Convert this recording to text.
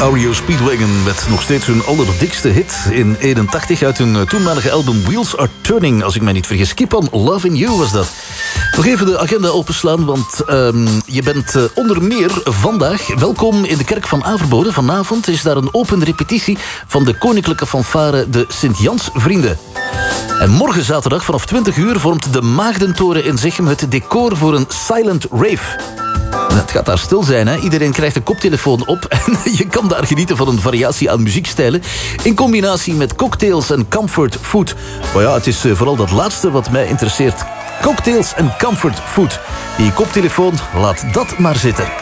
REO Speedwagon met nog steeds hun allerdikste hit in 81 uit hun toenmalige album Wheels Are Turning, als ik mij niet vergis. Keep on Loving You was dat. Nog even de agenda openslaan, want je bent onder meer vandaag welkom in de kerk van Averbode. Vanavond is daar een open repetitie van de koninklijke fanfare de Sint-Jansvrienden. En morgen zaterdag vanaf 20 uur vormt de Maagdentoren in Zichem het decor voor een silent rave. Het gaat daar stil zijn, hè? Iedereen krijgt een koptelefoon op en je kan daar genieten van een variatie aan muziekstijlen in combinatie met cocktails en comfort food. Maar ja, het is vooral dat laatste wat mij interesseert. Cocktails en comfort food. Die koptelefoon, laat dat maar zitten.